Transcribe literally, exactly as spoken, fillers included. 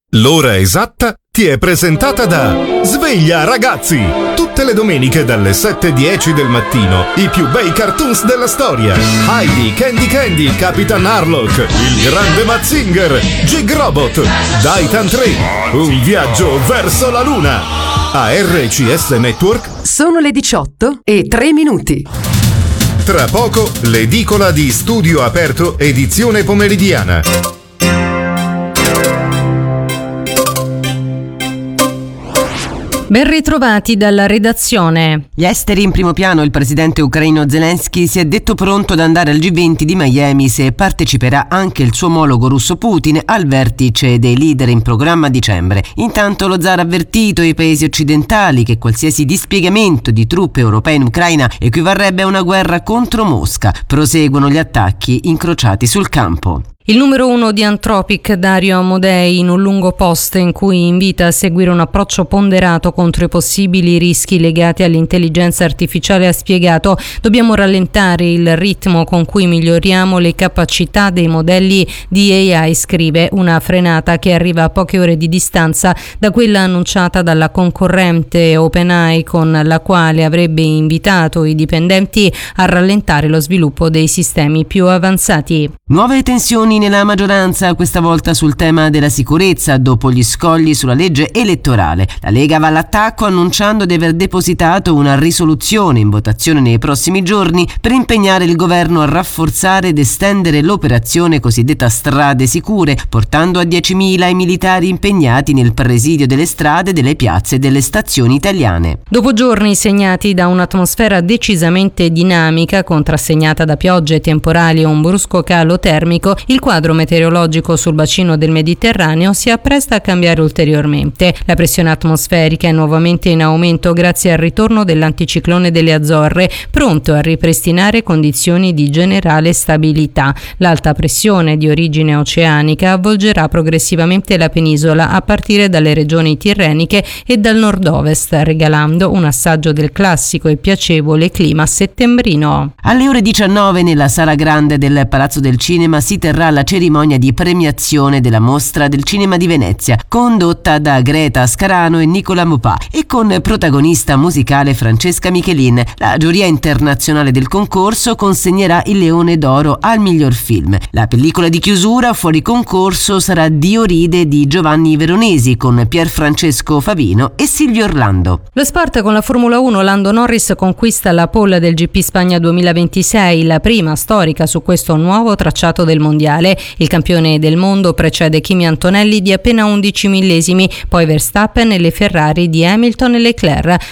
L'ora esatta ti è presentata da Sveglia Ragazzi! Tutte le domeniche dalle sette e dieci del mattino i più bei cartoons della storia. Heidi, Candy Candy, Capitan Harlock, il grande Mazinger, Jig Robot, Daitan tre, un viaggio verso la luna. A R C S Network sono le diciotto e tre minuti. Tra poco l'edicola di Studio Aperto edizione pomeridiana. Ben ritrovati dalla redazione. Gli esteri in primo piano. Il presidente ucraino Zelensky si è detto pronto ad andare al G venti di Miami se parteciperà anche il suo omologo russo Putin al vertice dei leader in programma a dicembre. Intanto lo zar ha avvertito i paesi occidentali che qualsiasi dispiegamento di truppe europee in Ucraina equivarrebbe a una guerra contro Mosca. Proseguono gli attacchi incrociati sul campo. Il numero uno di Anthropic, Dario Amodei, in un lungo post in cui invita a seguire un approccio ponderato contro i possibili rischi legati all'intelligenza artificiale, ha spiegato: dobbiamo rallentare il ritmo con cui miglioriamo le capacità dei modelli di A I, scrive, una frenata che arriva a poche ore di distanza da quella annunciata dalla concorrente OpenAI, con la quale avrebbe invitato i dipendenti a rallentare lo sviluppo dei sistemi più avanzati. Nuove tensioni nella maggioranza, questa volta sul tema della sicurezza dopo gli scogli sulla legge elettorale. La Lega va all'attacco annunciando di aver depositato una risoluzione in votazione nei prossimi giorni per impegnare il governo a rafforzare ed estendere l'operazione cosiddetta Strade Sicure, portando a diecimila i militari impegnati nel presidio delle strade, delle piazze e delle stazioni italiane. Dopo giorni segnati da un'atmosfera decisamente dinamica, contrassegnata da piogge, temporali e un brusco calo termico, il quadro meteorologico sul bacino del Mediterraneo si appresta a cambiare ulteriormente. La pressione atmosferica è nuovamente in aumento grazie al ritorno dell'anticiclone delle Azzorre, pronto a ripristinare condizioni di generale stabilità. L'alta pressione di origine oceanica avvolgerà progressivamente la penisola a partire dalle regioni tirreniche e dal nord-ovest, regalando un assaggio del classico e piacevole clima settembrino. Alle ore diciannove nella sala grande del Palazzo del Cinema si terrà la cerimonia di premiazione della Mostra del Cinema di Venezia, condotta da Greta Scarano e Nicola Mopà e con protagonista musicale Francesca Michelin. La giuria internazionale del concorso consegnerà il Leone d'Oro al miglior film. La pellicola di chiusura fuori concorso sarà Dioride di Giovanni Veronesi con Pierfrancesco Favino e Silvio Orlando. Lo sport con la Formula uno. Lando Norris conquista la pole del G P Spagna duemilaventisei, la prima storica su questo nuovo tracciato del mondiale. Il campione del mondo precede Kimi Antonelli di appena undici millesimi, poi Verstappen e le Ferrari di Hamilton e Leclerc.